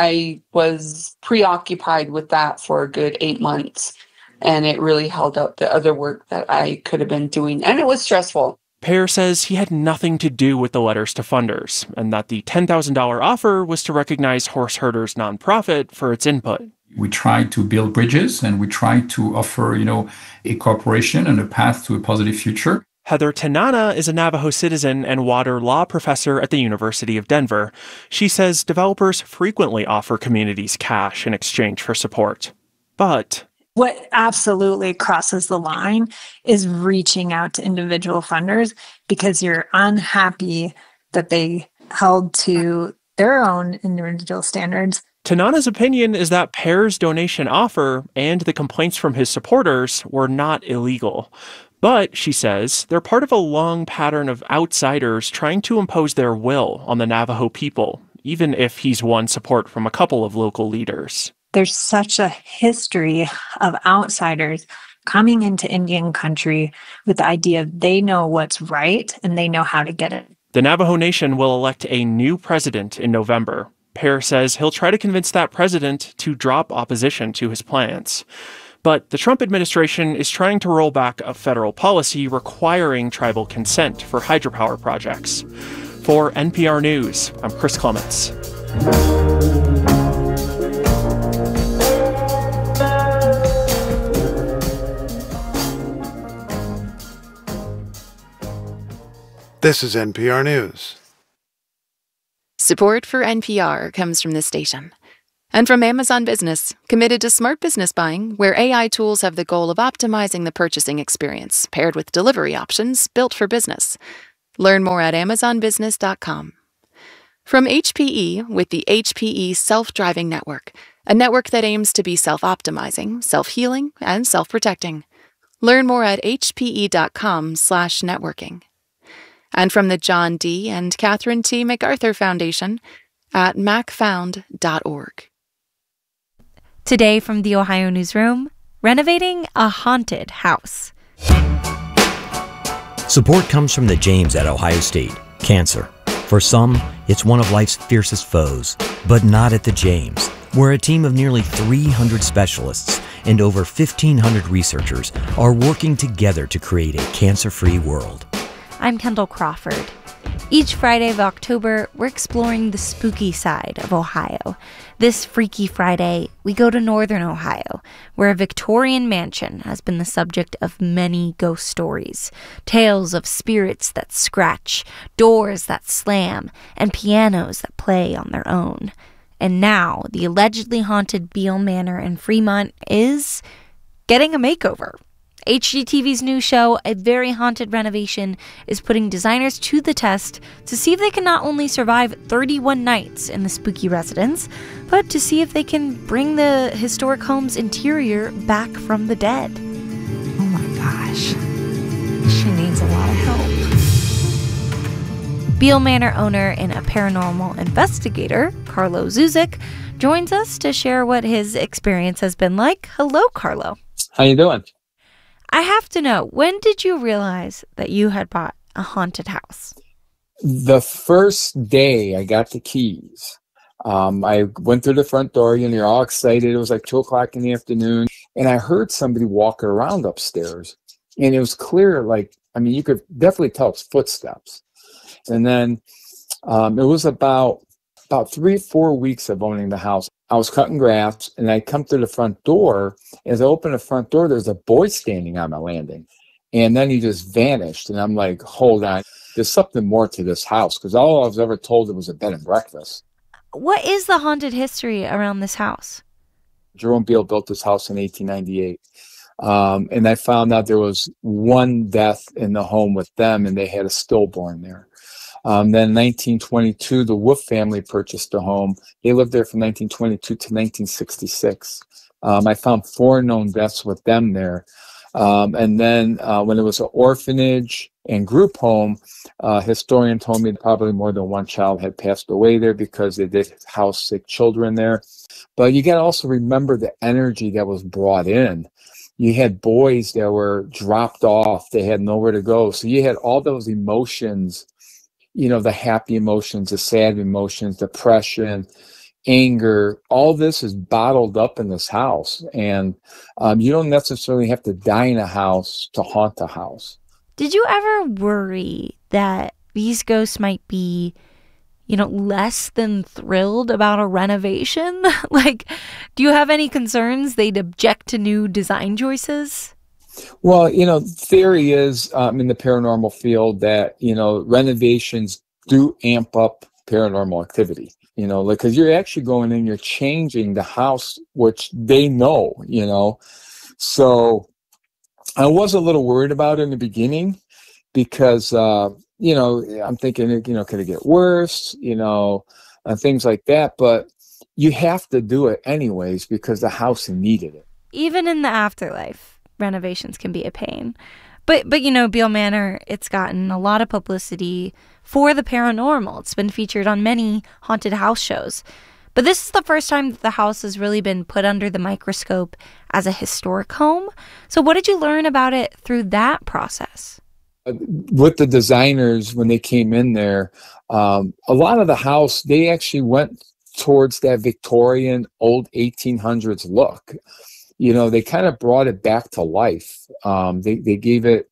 I was preoccupied with that for a good 8 months, and it really held up the other work that I could have been doing, and it was stressful.
Pear says he had nothing to do with the letters to funders, and that the $10,000 offer was to recognize Horseherder's nonprofit for its input.
We tried to build bridges, and we tried to offer, a cooperation and a path to a positive future.
Heather Tanana is a Navajo citizen and water law professor at the University of Denver. She says developers frequently offer communities cash in exchange for support. But
what absolutely crosses the line is reaching out to individual funders because you're unhappy that they held to their own individual standards.
Tanana's opinion is that Pear's donation offer and the complaints from his supporters were not illegal. But, she says, they're part of a long pattern of outsiders trying to impose their will on the Navajo people, even if he's won support from a couple of local leaders.
There's such a history of outsiders coming into Indian country with the idea they know what's right and they know how to get it.
The Navajo Nation will elect a new president in November. Pear says he'll try to convince that president to drop opposition to his plans. But the Trump administration is trying to roll back a federal policy requiring tribal consent for hydropower projects. For NPR News, I'm Chris Clements.
This is NPR News.
Support for NPR comes from this station. And from Amazon Business, committed to smart business buying, where AI tools have the goal of optimizing the purchasing experience, paired with delivery options built for business. Learn more at amazonbusiness.com. From HPE with the HPE Self-Driving Network, a network that aims to be self-optimizing, self-healing, and self-protecting. Learn more at hpe.com/networking. And from the John D. and Catherine T. MacArthur Foundation at macfound.org.
Today from the Ohio Newsroom, renovating a haunted house.
Support comes from the James at Ohio State. Cancer. For some, it's one of life's fiercest foes, but not at the James, where a team of nearly 300 specialists and over 1,500 researchers are working together to create a cancer-free world.
I'm Kendall Crawford. Each Friday of October, we're exploring the spooky side of Ohio. This Freaky Friday, we go to northern Ohio, where a Victorian mansion has been the subject of many ghost stories. Tales of spirits that scratch, doors that slam, and pianos that play on their own. And now, the allegedly haunted Beale Manor in Fremont is getting a makeover. HGTV's new show, A Very Haunted Renovation, is putting designers to the test to see if they can not only survive 31 nights in the spooky residence, but to see if they can bring the historic home's interior back from the dead.
Oh my gosh. She needs a lot of help.
Beale Manor owner and a paranormal investigator, Carlo Zuzik, joins us to share what his experience has been like. Hello, Carlo.
How you doing?
I have to know, when did you realize that you had bought a haunted house?
The first day I got the keys, I went through the front door, you're all excited. It was like 2 o'clock in the afternoon, and I heard somebody walking around upstairs. And it was clear, you could definitely tell it's footsteps. And then it was about 3 or 4 weeks of owning the house. I was cutting grass, and I come through the front door. As I open the front door, there's a boy standing on my landing. And then he just vanished. And I'm like, hold on, there's something more to this house, because all I was ever told it was a bed and breakfast.
What is the haunted history around this house?
Jerome Beale built this house in 1898. And I found out there was one death in the home with them, and they had a stillborn there. Then in 1922, the Wolf family purchased the home. They lived there from 1922 to 1966. I found 4 known deaths with them there. And then when it was an orphanage and group home, a historian told me probably more than one child had passed away there because they did house sick children there. But you got to also remember the energy that was brought in. You had boys that were dropped off. They had nowhere to go. So you had all those emotions, the happy emotions, the sad emotions, depression, anger. All this is bottled up in this house. And you don't necessarily have to die in a house to haunt a house.
Did you ever worry that these ghosts might be, less than thrilled about a renovation? Do you have any concerns they'd object to new design choices?
Well, theory is in the paranormal field that, renovations do amp up paranormal activity, because you're actually going in, you're changing the house, which they know, So I was a little worried about it in the beginning because, I'm thinking, could it get worse, and things like that. But you have to do it anyways because the house needed it.
Even in the afterlife, renovations can be a pain. But Beale Manor, it's gotten a lot of publicity for the paranormal. It's been featured on many haunted house shows. But this is the first time that the house has really been put under the microscope as a historic home. So what did you learn about it through that process?
With the designers, when they came in there, a lot of the house, they actually went towards that Victorian old 1800s look. They kind of brought it back to life. They gave it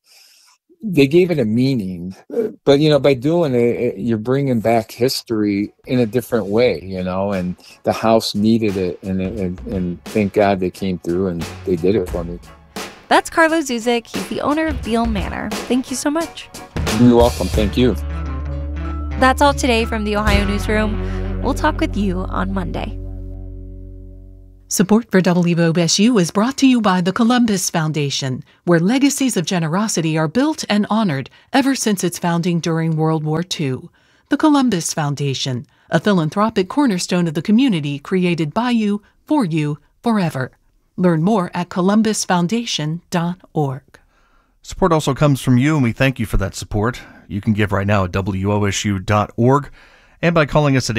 a meaning, but by doing it, you're bringing back history in a different way, and the house needed it, and thank God they came through and they did it for me.
That's Carlo Zuzik. He's the owner of Beale Manor. Thank you so much.
You're welcome. Thank you.
That's all today from the Ohio Newsroom. We'll talk with you on Monday.
Support for WOSU is brought to you by the Columbus Foundation, where legacies of generosity are built and honored ever since its founding during World War II. The Columbus Foundation, a philanthropic cornerstone of the community created by you, for you, forever. Learn more at columbusfoundation.org.
Support also comes from you, and we thank you for that support. You can give right now at WOSU.org and by calling us at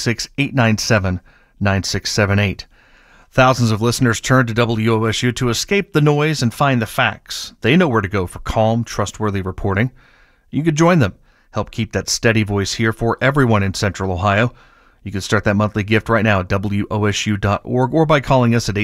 866-897-9678. Thousands of listeners turn to WOSU to escape the noise and find the facts. They know where to go for calm, trustworthy reporting. You could join them. Help keep that steady voice here for everyone in Central Ohio. You can start that monthly gift right now at WOSU.org or by calling us at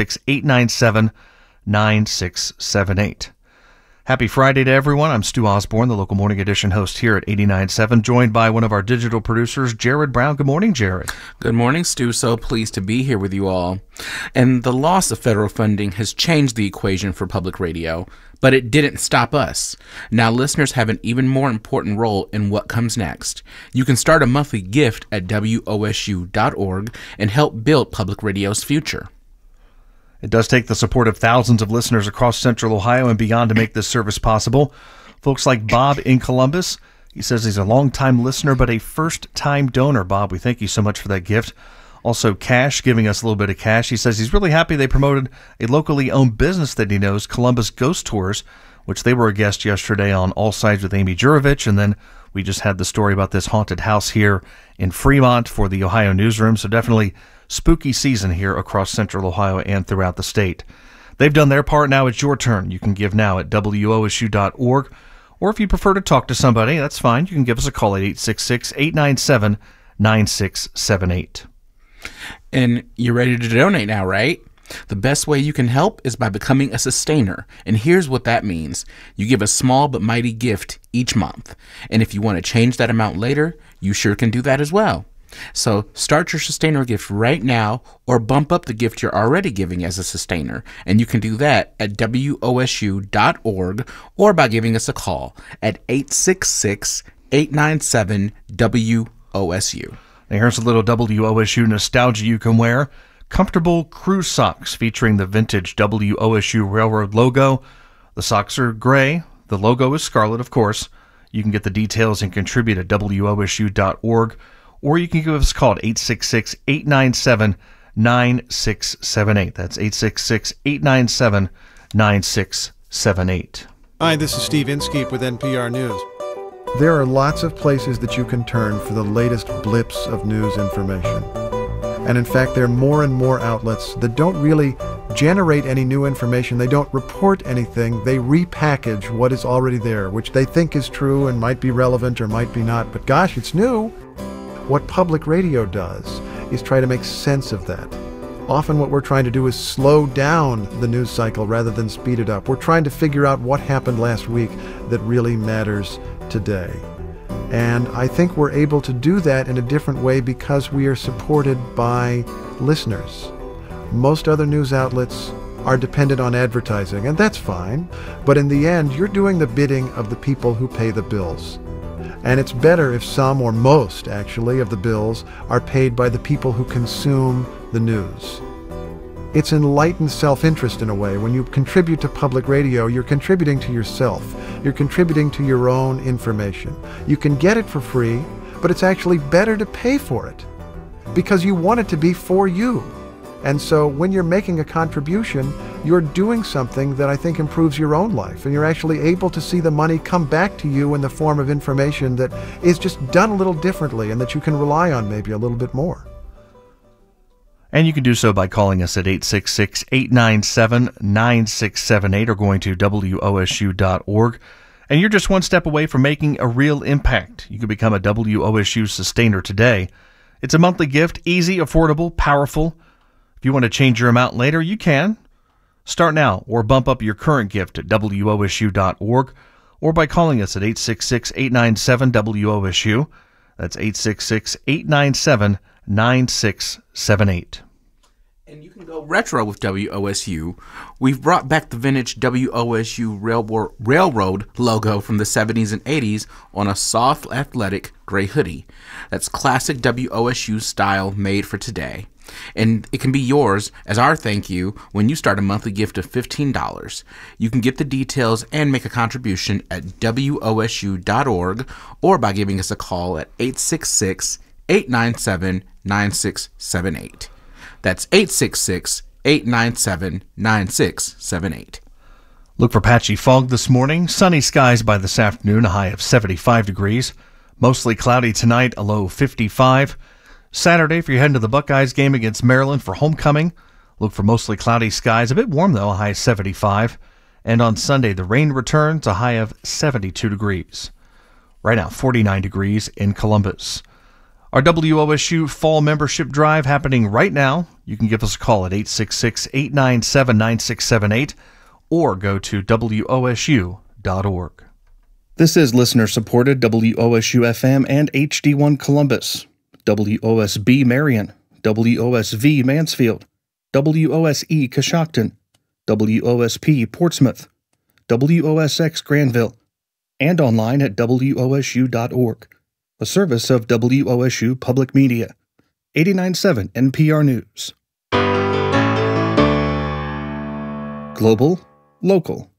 866-897-9678. Happy Friday to everyone. I'm Stu Osborne, the local Morning Edition host here at 89.7, joined by one of our digital producers, Jared Brown. Good morning, Jared.
Good morning, Stu. So pleased to be here with you all. And the loss of federal funding has changed the equation for public radio, but it didn't stop us. Now listeners have an even more important role in what comes next. You can start a monthly gift at WOSU.org and help build public radio's future.
It does take the support of thousands of listeners across Central Ohio and beyond to make this service possible. Folks like Bob in Columbus. He says he's a long-time listener, but a first-time donor. Bob, we thank you so much for that gift. Also, Cash, giving us a little bit of cash. He says he's really happy they promoted a locally owned business that he knows, Columbus Ghost Tours, which they were a guest yesterday on All Sides with Amy Jurovich. And then we just had the story about this haunted house here in Fremont for the Ohio Newsroom. So definitely spooky season here across Central Ohio and throughout the state. They've done their part. Now it's your turn. You can give now at WOSU.org. Or if you prefer to talk to somebody, that's fine. You can give us a call at 866-897-9678.
And you're ready to donate now, right? The best way you can help is by becoming a sustainer. And here's what that means. You give a small but mighty gift each month. And if you want to change that amount later, you sure can do that as well. So start your sustainer gift right now or bump up the gift you're already giving as a sustainer. And you can do that at WOSU.org or by giving us a call at 866-897-WOSU.
Now here's a little WOSU nostalgia you can wear. Comfortable crew socks featuring the vintage WOSU Railroad logo. The socks are gray. The logo is scarlet, of course. You can get the details and contribute at WOSU.org. Or you can give us a call at 866-897-9678. That's 866-897-9678.
Hi, this is Steve Inskeep with NPR News. There are lots of places that you can turn for the latest blips of news information. And in fact, there are more and more outlets that don't really generate any new information. They don't report anything. They repackage what is already there, which they think is true and might be relevant or might be not. But gosh, it's new. What public radio does is try to make sense of that. Often what we're trying to do is slow down the news cycle rather than speed it up. We're trying to figure out what happened last week that really matters today. And I think we're able to do that in a different way because we are supported by listeners. Most other news outlets are dependent on advertising, and that's fine. But in the end, you're doing the bidding of the people who pay the bills. And it's better if some, or most actually, of the bills are paid by the people who consume the news. It's enlightened self-interest in a way. When you contribute to public radio, you're contributing to yourself. You're contributing to your own information. You can get it for free, but it's actually better to pay for it because you want it to be for you. And so when you're making a contribution, you're doing something that I think improves your own life, and you're actually able to see the money come back to you in the form of information that is just done a little differently and that you can rely on maybe a little bit more.
And you can do so by calling us at 866-897-9678 or going to WOSU.org. And you're just one step away from making a real impact. You can become a WOSU sustainer today. It's a monthly gift, easy, affordable, powerful. If you want to change your amount later, you can. Start now or bump up your current gift at WOSU.org or by calling us at 866-897-WOSU. That's 866-897-9678.
And you can go retro with WOSU. We've brought back the vintage WOSU Railroad logo from the 70s and 80s on a soft, athletic gray hoodie. That's classic WOSU style made for today. And it can be yours as our thank you when you start a monthly gift of $15. You can get the details and make a contribution at WOSU.org or by giving us a call at 866-897-9678. That's 866-897-9678.
Look for patchy fog this morning. Sunny skies by this afternoon, a high of 75 degrees. Mostly cloudy tonight, a low 55. Saturday, if you're heading to the Buckeyes game against Maryland for homecoming, look for mostly cloudy skies. A bit warm, though, a high of 75. And on Sunday, the rain returns, a high of 72 degrees. Right now, 49 degrees in Columbus. Our WOSU Fall Membership Drive happening right now. You can give us a call at 866-897-9678 or go to WOSU.org. This is listener-supported WOSU-FM and HD1 Columbus, WOSB Marion, WOSV Mansfield, WOSE Coshocton, WOSP Portsmouth, WOSX Granville, and online at WOSU.org. A service of WOSU Public Media. 89.7 NPR News. Global, local.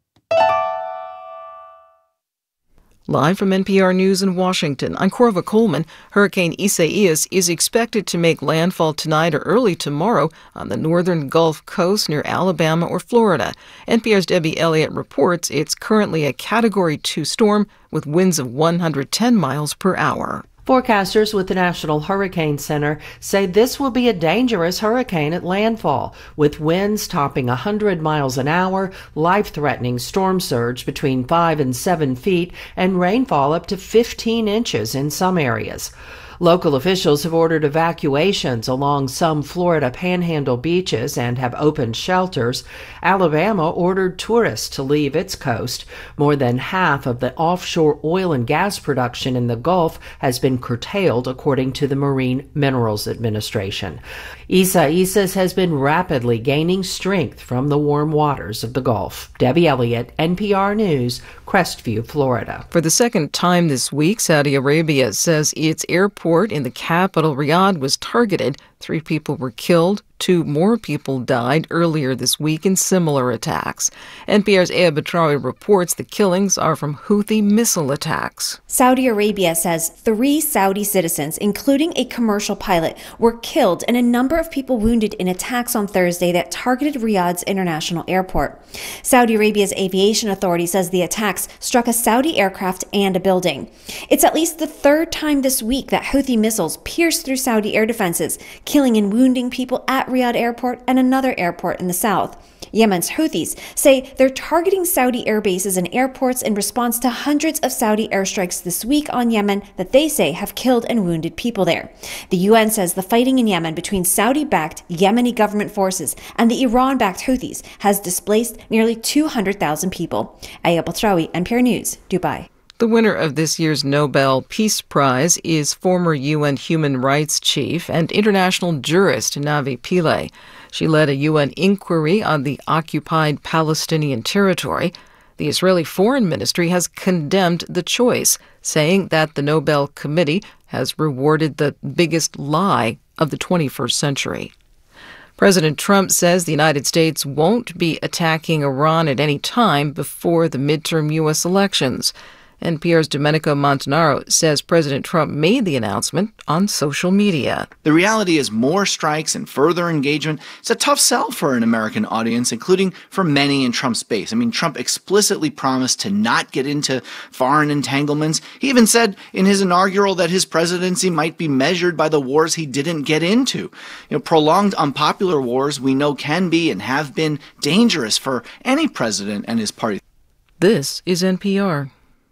Live from NPR News in Washington, I'm Corva Coleman. Hurricane Isaias is expected to make landfall tonight or early tomorrow on the northern Gulf Coast near Alabama or Florida. NPR's Debbie Elliott reports it's currently a Category 2 storm with winds of 110 miles per hour.
Forecasters with the National Hurricane Center say this will be a dangerous hurricane at landfall, with winds topping 100 miles an hour, life-threatening storm surge between 5 and 7 feet, and rainfall up to 15 inches in some areas. Local officials have ordered evacuations along some Florida Panhandle beaches and have opened shelters. Alabama ordered tourists to leave its coast. More than half of the offshore oil and gas production in the Gulf has been curtailed, according to the Marine Minerals Administration. Isaias has been rapidly gaining strength from the warm waters of the Gulf. Debbie Elliott, NPR News, Crestview, Florida.
For the second time this week, Saudi Arabia says its airport in the capital, Riyadh, was targeted. 3 people were killed. 2 more people died earlier this week in similar attacks. NPR's Aya Batrawi reports the killings are from Houthi missile attacks.
Saudi Arabia says 3 Saudi citizens, including a commercial pilot, were killed and a number of people wounded in attacks on Thursday that targeted Riyadh's international airport. Saudi Arabia's aviation authority says the attacks struck a Saudi aircraft and a building. It's at least the 3rd time this week that Houthi missiles pierced through Saudi air defenses, killing and wounding people at Riyadh Airport and another airport in the south. Yemen's Houthis say they're targeting Saudi air bases and airports in response to hundreds of Saudi airstrikes this week on Yemen that they say have killed and wounded people there. The UN says the fighting in Yemen between Saudi-backed Yemeni government forces and the Iran-backed Houthis has displaced nearly 200,000 people. Aya Batrawi, NPR News, Dubai.
The winner of this year's Nobel Peace Prize is former UN human rights chief and international jurist Navi Pillay. She led a UN inquiry on the occupied Palestinian territory. The Israeli Foreign Ministry has condemned the choice, saying that the Nobel Committee has rewarded the biggest lie of the 21st century. President Trump says the United States won't be attacking Iran at any time before the midterm U.S. elections. NPR's Domenico Montanaro says President Trump made the announcement on social media.
The reality is more strikes and further engagement. It's a tough sell for an American audience, including for many in Trump's base. I mean, Trump explicitly promised to not get into foreign entanglements. He even said in his inaugural that his presidency might be measured by the wars he didn't get into. Prolonged unpopular wars we know can be and have been dangerous for any president and his party.
This is NPR.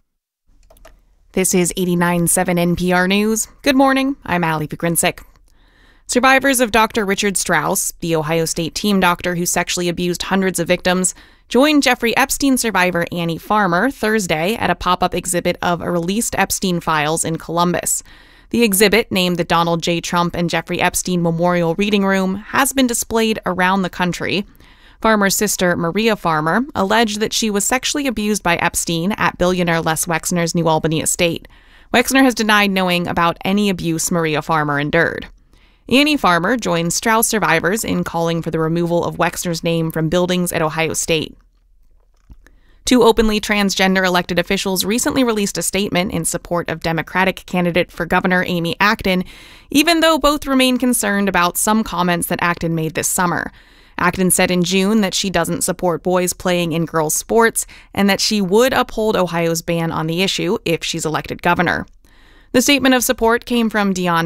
This is 89.7 NPR News. Good morning. I'm Allie Pogrinsic. Survivors of Dr. Richard Strauss, the Ohio State team doctor who sexually abused hundreds of victims, joined Jeffrey Epstein survivor Annie Farmer Thursday at a pop-up exhibit of released Epstein files in Columbus. The exhibit, named the Donald J. Trump and Jeffrey Epstein Memorial Reading Room, has been displayed around the country. Farmer's sister, Maria Farmer, alleged that she was sexually abused by Epstein at billionaire Les Wexner's New Albany estate. Wexner has denied knowing about any abuse Maria Farmer endured. Annie Farmer joined Strauss survivors in calling for the removal of Wexner's name from buildings at Ohio State. 2 openly transgender elected officials recently released a statement in support of Democratic candidate for governor Amy Acton, even though both remain concerned about some comments that Acton made this summer. Acton said in June that she doesn't support boys playing in girls' sports and that she would uphold Ohio's ban on the issue if she's elected governor. The statement of support came from Dion